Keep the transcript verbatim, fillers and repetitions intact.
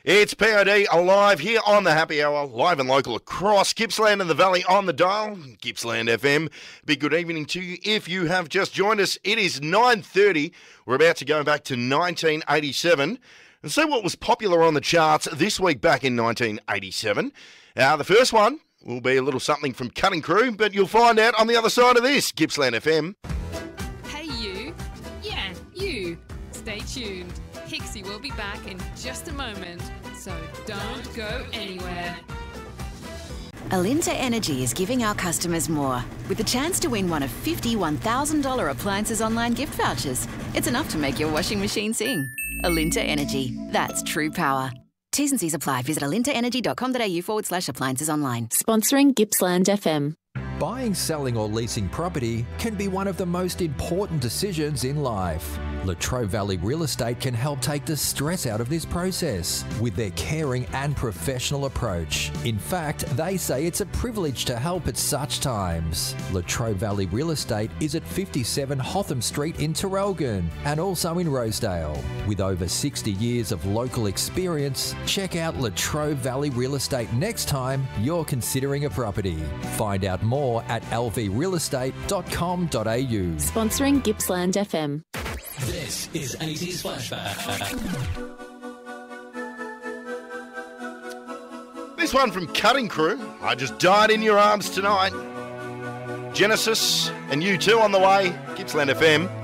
It's P O D alive here on the Happy Hour, live and local across Gippsland and the Valley on the dial, Gippsland F M. Big good evening to you if you have just joined us. It is nine thirty. We're about to go back to nineteen eighty-seven and see what was popular on the charts this week back in nineteen eighty-seven. Now, the first one will be a little something from Cutting Crew, but you'll find out on the other side of this, Gippsland F M. Hey you. Yeah, you. Stay tuned. Hixie will be back in just a moment, so don't go anywhere. Alinta Energy is giving our customers more, with the chance to win one of fifty one thousand dollars appliances online gift vouchers. It's enough to make your washing machine sing. Alinta Energy. That's true power. T's and C's apply. Visit alintaenergy.com.au forward slash appliances online. Sponsoring Gippsland F M. Buying, selling or leasing property can be one of the most important decisions in life. Latrobe Valley Real Estate can help take the stress out of this process with their caring and professional approach. In fact, they say it's a privilege to help at such times. Latrobe Valley Real Estate is at fifty-seven Hotham Street in Terrelgan and also in Rosedale. With over sixty years of local experience, check out Latrobe Valley Real Estate next time you're considering a property. Find out more at l v real estate dot com dot a u. Sponsoring Gippsland F M. This is eighties Flashback. This one from Cutting Crew. I Just Died in Your Arms Tonight. Genesis and U two on the way. Gippsland F M.